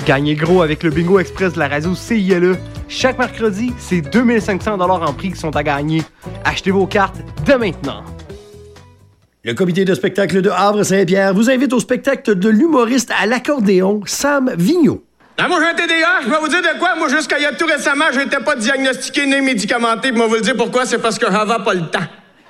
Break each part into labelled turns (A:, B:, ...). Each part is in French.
A: Gagnez gros avec le Bingo Express de la radio CILE. Chaque mercredi, c'est 2500 $ en prix qui sont à gagner. Achetez vos cartes dès maintenant.
B: Le comité de spectacle de Havre-Saint-Pierre vous invite au spectacle de l'humoriste à l'accordéon Sam Vigneault.
C: Ah, moi, j'ai un TDAH, je vais vous dire de quoi. Moi, jusqu'à il y a tout récemment, je n'étais pas diagnostiqué ni médicamenté. Puis, moi, vous le dire pourquoi. C'est parce que j'avais pas le temps.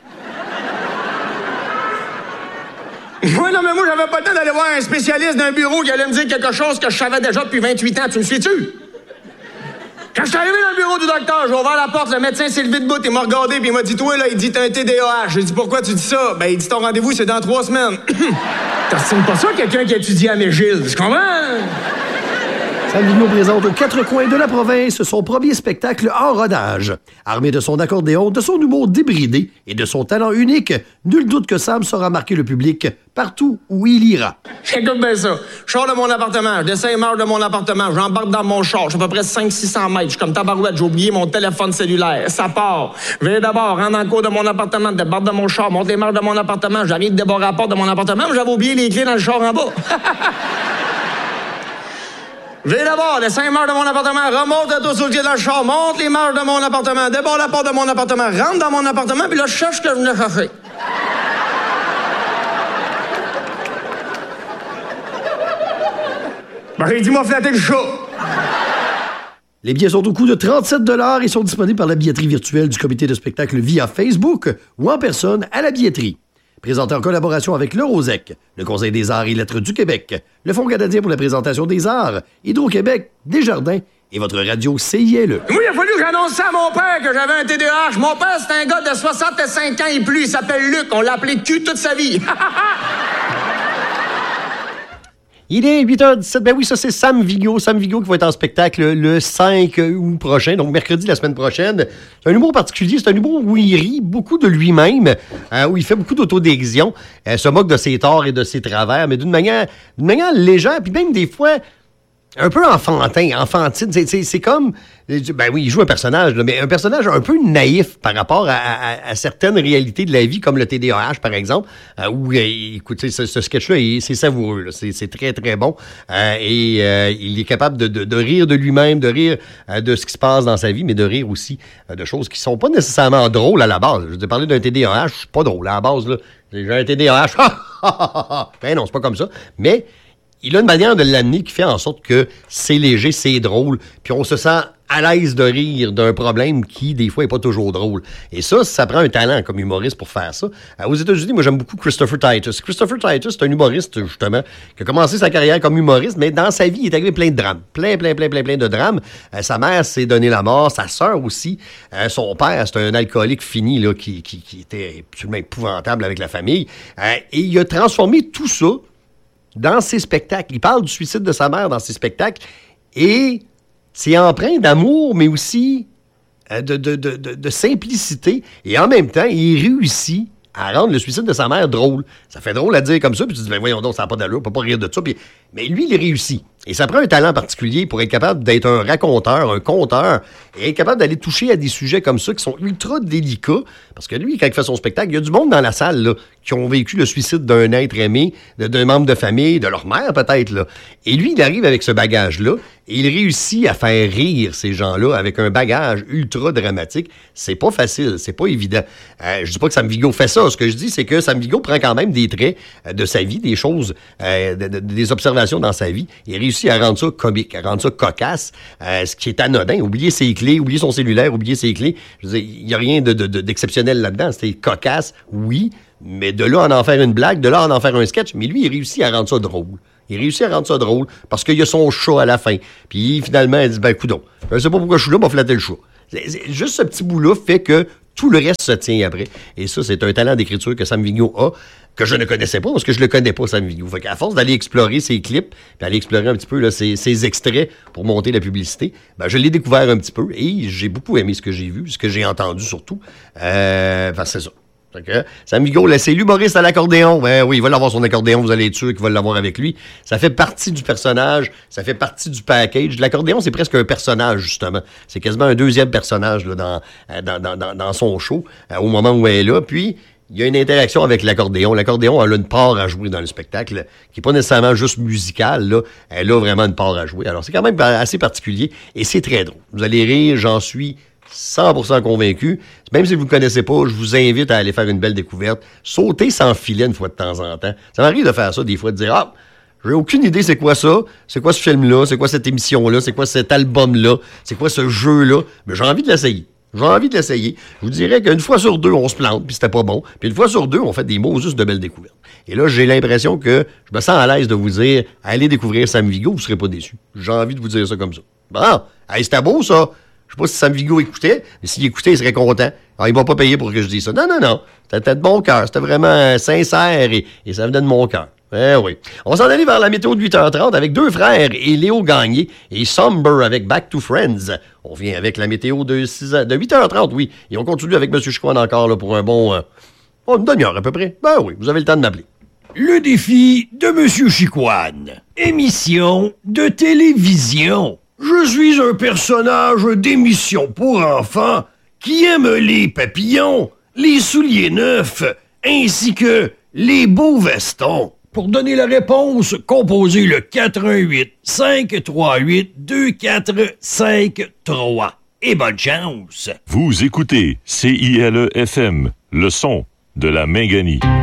C: Oui, non, mais moi, j'avais pas le temps d'aller voir un spécialiste d'un bureau qui allait me dire quelque chose que je savais déjà depuis 28 ans. Tu me suis-tu? Quand je suis arrivé dans le bureau du docteur, j'ai ouvert la porte, le médecin s'est levé debout, il m'a regardé, puis il m'a dit, toi, là, il dit, t'as un TDAH. J'ai dit, pourquoi tu dis ça? Ben, il dit, ton rendez-vous, c'est dans 3 semaines. T'estimes pas ça, quelqu'un qui étudie à McGill? Tu comprends?
B: Sam Vigneault présente aux 4 coins de la province son premier spectacle en rodage. Armé de son accordéon, de son humour débridé et de son talent unique, nul doute que Sam saura marquer le public partout où il ira.
C: Écoute bien ça. Je sors de mon appartement, je descends les marches de mon appartement, j'embarque dans mon char, je suis à peu près 500-600 mètres, je suis comme tabarouette, j'ai oublié mon téléphone cellulaire. Ça part. Je vais d'abord, rentre dans le cours de mon appartement, débarque de mon char, monte les marches de mon appartement, j'arrive de débarrer la porte de mon appartement, mais j'avais oublié les clés dans le char en bas. Je vais d'abord, descends les marches de mon appartement, remonte le dos sur le pied dans le char, monte les marches de mon appartement, débarre la porte de mon appartement, rentre dans mon appartement, puis là, je cherche ce que je venais chercher. Ben, il dit, m'a flatté le chat.
B: Les billets sont au coût de 37 $ et sont disponibles par la billetterie virtuelle du comité de spectacle via Facebook ou en personne à la billetterie. Présenté en collaboration avec le Rosec, le Conseil des arts et lettres du Québec, le Fonds canadien pour la présentation des arts, Hydro-Québec, Desjardins et votre radio CILE.
C: Moi, il a fallu que j'annonce ça à mon père que j'avais un TDAH. Mon père, c'est un gars de 65 ans et plus. Il s'appelle Luc. On l'a appelé cul toute sa vie.
B: Il est 8h17. Ben oui, ça, c'est Sam Vigneault. Sam Vigneault qui va être en spectacle le 5 août prochain, donc mercredi la semaine prochaine. C'est un humour particulier. C'est un humour où il rit beaucoup de lui-même, où il fait beaucoup d'autodérision, se moque de ses torts et de ses travers, mais d'une manière légère, puis même des fois un peu enfantine. C'est comme... Ben oui, il joue un personnage, là, mais un personnage un peu naïf par rapport à certaines réalités de la vie, comme le TDAH, par exemple, où, écoutez, ce sketch-là, c'est savoureux. Là. C'est très, très bon. Il est capable de rire de lui-même, de rire de ce qui se passe dans sa vie, mais de rire aussi de choses qui sont pas nécessairement drôles à la base. Je vous ai parlé d'un TDAH, je suis pas drôle à la base. Là. J'ai un TDAH. Ben non, c'est pas comme ça. Mais il a une manière de l'amener qui fait en sorte que c'est léger, c'est drôle, puis on se sent à l'aise de rire d'un problème qui, des fois, n'est pas toujours drôle. Et ça prend un talent comme humoriste pour faire ça. Aux États-Unis, moi, j'aime beaucoup Christopher Titus. Christopher Titus, c'est un humoriste, justement, qui a commencé sa carrière comme humoriste, mais dans sa vie, il est arrivé plein de drames. Plein de drames. Sa mère s'est donné la mort, sa sœur aussi. Son père, c'est un alcoolique fini, là, qui était absolument épouvantable avec la famille. Et il a transformé tout ça dans ses spectacles. Il parle du suicide de sa mère dans ses spectacles. Et c'est empreint d'amour, mais aussi de simplicité. Et en même temps, il réussit à rendre le suicide de sa mère drôle. Ça fait drôle à dire comme ça, puis tu te dis, ben voyons donc, ça n'a pas d'allure, on peut pas rire de ça. Puis, mais lui, il réussit. Et ça prend un talent particulier pour être capable d'être un raconteur, un conteur, et être capable d'aller toucher à des sujets comme ça qui sont ultra délicats. Parce que lui, quand il fait son spectacle, il y a du monde dans la salle là, qui ont vécu le suicide d'un être aimé, d'un membre de famille, de leur mère peut-être. Là. Et lui, il arrive avec ce bagage-là, et il réussit à faire rire ces gens-là avec un bagage ultra dramatique. C'est pas facile, c'est pas évident. Je dis pas que Sam Vigneault fait ça. Ce que je dis, c'est que Sam Vigneault prend quand même des traits de sa vie, des choses, des observations dans sa vie. Il réussit à rendre ça comique, à rendre ça cocasse, ce qui est anodin. Oublier ses clés, oublier son cellulaire, oublier ses clés. Je veux dire, il n'y a rien d'exceptionnel là-dedans. C'était cocasse, oui, mais de là en faire une blague, de là en faire un sketch, mais lui, il réussit à rendre ça drôle. Il réussit à rendre ça drôle parce qu'il y a son chat à la fin. Puis finalement, il dit, ben coudonc, je sais pas pourquoi je suis là, m'a flatté le chat. Juste ce petit bout-là fait que tout le reste se tient après. Et ça, c'est un talent d'écriture que Sam Vigneault a, que je ne connaissais pas, parce que je le connais pas, Sam Vigneault. Fait qu'à force d'aller explorer ses clips, puis aller explorer un petit peu là, ses extraits pour monter la publicité, ben, je l'ai découvert un petit peu et j'ai beaucoup aimé ce que j'ai vu, ce que j'ai entendu surtout. Enfin, c'est ça. Okay. Sam Vigneault, c'est l'humoriste à l'accordéon. Ben oui, il va l'avoir son accordéon, vous allez être sûr qu'il va l'avoir avec lui. Ça fait partie du personnage, ça fait partie du package. L'accordéon, c'est presque un personnage, justement. C'est quasiment un deuxième personnage là, dans son show, au moment où elle est là. Puis, il y a une interaction avec l'accordéon. L'accordéon, elle a une part à jouer dans le spectacle, qui n'est pas nécessairement juste musicale, là. Elle a vraiment une part à jouer. Alors, c'est quand même assez particulier et c'est très drôle. Vous allez rire, j'en suis 100% convaincu. Même si vous ne connaissez pas, je vous invite à aller faire une belle découverte. Sauter sans filet une fois de temps en temps. Ça m'arrive de faire ça des fois, de dire « Ah, j'ai aucune idée c'est quoi ça, c'est quoi ce film-là, c'est quoi cette émission-là, c'est quoi cet album-là, c'est quoi ce jeu-là. » Mais j'ai envie de l'essayer. J'ai envie de l'essayer. Je vous dirais qu'une fois sur deux, on se plante, puis c'était pas bon. Puis une fois sur deux, on fait des mots juste de belles découvertes. Et là, j'ai l'impression que je me sens à l'aise de vous dire, allez découvrir Sam Vigo, vous serez pas déçus. J'ai envie de vous dire ça comme ça. Bon, hey, c'était beau, ça. Je sais pas si Sam Vigo écoutait, mais s'il écoutait, il serait content. Alors, il va pas payer pour que je dise ça. Non. C'était de mon cœur. C'était vraiment sincère et ça venait de mon cœur. Eh oui. On s'en allait vers la météo de 8h30 avec deux frères et Léo Gagné et Somber avec Back to Friends. On vient avec la météo de 8h30, oui. Et on continue avec M. Chicoine encore là, pour un bon... une demi-heure à peu près. Ben oui, vous avez le temps de m'appeler.
D: Le défi de M. Chicoine. Émission de télévision. Je suis un personnage d'émission pour enfants qui aime les papillons, les souliers neufs, ainsi que les beaux vestons. Pour donner la réponse, composez le 418-538-2453. Et bonne chance!
E: Vous écoutez CILE FM, le son de la Minganie.